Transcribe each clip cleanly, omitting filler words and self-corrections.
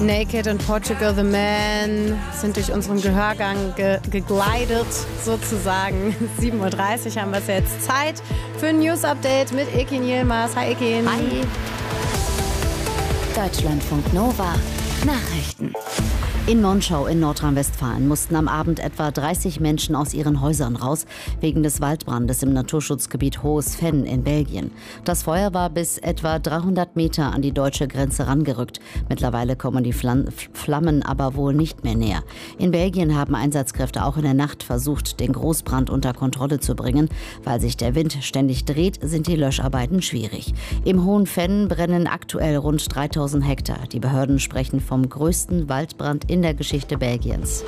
Naked in Portugal, The Man sind durch unseren Gehörgang gegleitet, sozusagen. 7:30 Uhr haben wir es jetzt. Zeit für ein News-Update mit Ekin Yilmaz. Hi Ekin. Hi. Deutschlandfunk Nova. Nachrichten. In Monschau in Nordrhein-Westfalen mussten am Abend etwa 30 Menschen aus ihren Häusern raus, wegen des Waldbrandes im Naturschutzgebiet Hohes Venn in Belgien. Das Feuer war bis etwa 300 Meter an die deutsche Grenze rangerückt. Mittlerweile kommen die Flammen aber wohl nicht mehr näher. In Belgien haben Einsatzkräfte auch in der Nacht versucht, den Großbrand unter Kontrolle zu bringen. Weil sich der Wind ständig dreht, sind die Löscharbeiten schwierig. Im Hohen Venn brennen aktuell rund 3000 Hektar. Die Behörden sprechen vom größten Waldbrand in der Geschichte Belgiens.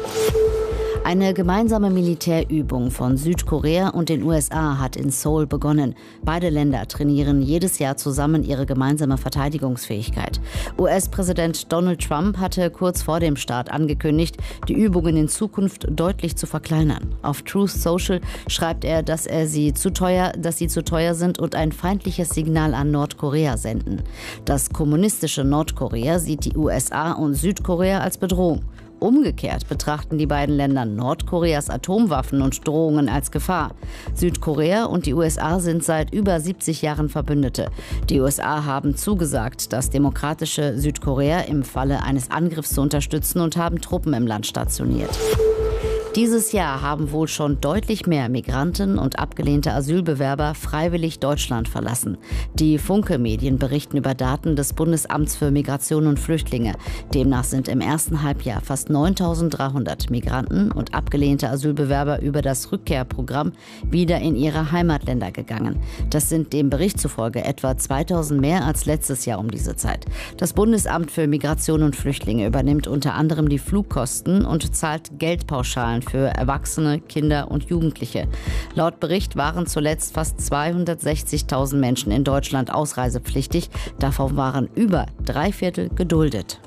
Eine gemeinsame Militärübung von Südkorea und den USA hat in Seoul begonnen. Beide Länder trainieren jedes Jahr zusammen ihre gemeinsame Verteidigungsfähigkeit. US-Präsident Donald Trump hatte kurz vor dem Start angekündigt, die Übungen in Zukunft deutlich zu verkleinern. Auf Truth Social schreibt er, dass sie zu teuer sind und ein feindliches Signal an Nordkorea senden. Das kommunistische Nordkorea sieht die USA und Südkorea als Bedrohung. Umgekehrt betrachten die beiden Länder Nordkoreas Atomwaffen und Drohungen als Gefahr. Südkorea und die USA sind seit über 70 Jahren Verbündete. Die USA haben zugesagt, das demokratische Südkorea im Falle eines Angriffs zu unterstützen und haben Truppen im Land stationiert. Dieses Jahr haben wohl schon deutlich mehr Migranten und abgelehnte Asylbewerber freiwillig Deutschland verlassen. Die Funke-Medien berichten über Daten des Bundesamts für Migration und Flüchtlinge. Demnach sind im ersten Halbjahr fast 9.300 Migranten und abgelehnte Asylbewerber über das Rückkehrprogramm wieder in ihre Heimatländer gegangen. Das sind dem Bericht zufolge etwa 2.000 mehr als letztes Jahr um diese Zeit. Das Bundesamt für Migration und Flüchtlinge übernimmt unter anderem die Flugkosten und zahlt Geldpauschalen für Erwachsene, Kinder und Jugendliche. Laut Bericht waren zuletzt fast 260.000 Menschen in Deutschland ausreisepflichtig. Davon waren über 3/4 geduldet.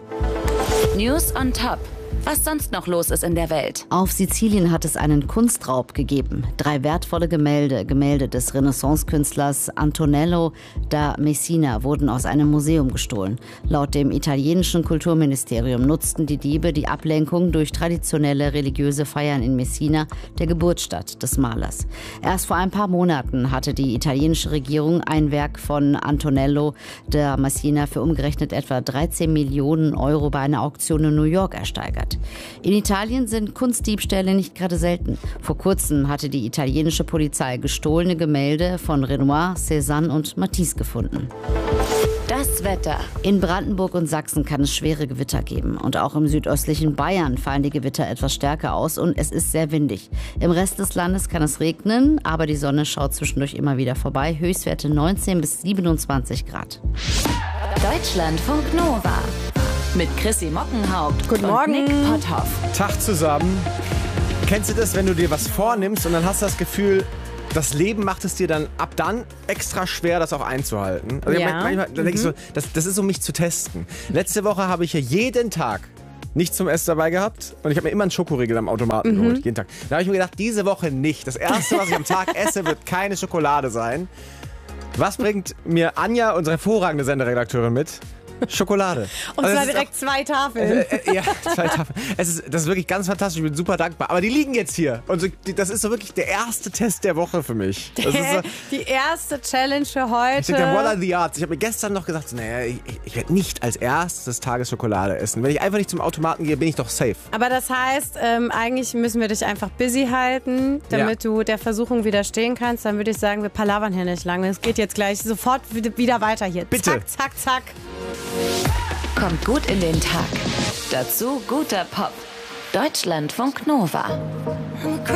News on Top. Was sonst noch los ist in der Welt. Auf Sizilien hat es einen Kunstraub gegeben. 3 wertvolle Gemälde des Renaissance-Künstlers Antonello da Messina wurden aus einem Museum gestohlen. Laut dem italienischen Kulturministerium nutzten die Diebe die Ablenkung durch traditionelle religiöse Feiern in Messina, der Geburtsstadt des Malers. Erst vor ein paar Monaten hatte die italienische Regierung ein Werk von Antonello da Messina für umgerechnet etwa 13 Millionen Euro bei einer Auktion in New York ersteigert. In Italien sind Kunstdiebstähle nicht gerade selten. Vor kurzem hatte die italienische Polizei gestohlene Gemälde von Renoir, Cézanne und Matisse gefunden. Das Wetter. In Brandenburg und Sachsen kann es schwere Gewitter geben. Und auch im südöstlichen Bayern fallen die Gewitter etwas stärker aus und es ist sehr windig. Im Rest des Landes kann es regnen, aber die Sonne schaut zwischendurch immer wieder vorbei. Höchstwerte 19 bis 27 Grad. Deutschlandfunk Nova. Mit Chrissy Mockenhaupt Guten und Morgen. Nick Potthoff. Tag zusammen. Kennst du das, wenn du dir was vornimmst und dann hast du das Gefühl, das Leben macht es dir dann ab dann extra schwer, das auch einzuhalten? Also Ja. manchmal denke ich so, das ist, um mich zu testen. Letzte Woche habe ich ja jeden Tag nichts zum Essen dabei gehabt und ich habe mir immer einen Schokoriegel am Automaten geholt, jeden Tag. Da habe ich mir gedacht, diese Woche nicht. Das Erste, was ich am Tag esse, wird keine Schokolade sein. Was bringt mir Anja, unsere hervorragende Senderedakteurin, mit? Schokolade. Und Also zwar es ist direkt 2 Tafeln. ja, 2 Tafeln. Das ist wirklich ganz fantastisch. Ich bin super dankbar. Aber die liegen jetzt hier. Und so, das ist so wirklich der erste Test der Woche für mich. Das ist so, Die erste Challenge für ich denke, what heute. are the odds? Ich habe mir gestern noch gesagt, naja, ich werde nicht als erstes des Tages Schokolade essen. Wenn ich einfach nicht zum Automaten gehe, bin ich doch safe. Aber das heißt, eigentlich müssen wir dich einfach busy halten, damit du der Versuchung widerstehen kannst. Dann würde ich sagen, wir palavern hier nicht lange. Es geht jetzt gleich sofort wieder weiter hier. Bitte. Zack, zack, zack. Kommt gut in den Tag. Dazu guter Pop. Deutschlandfunk Nova.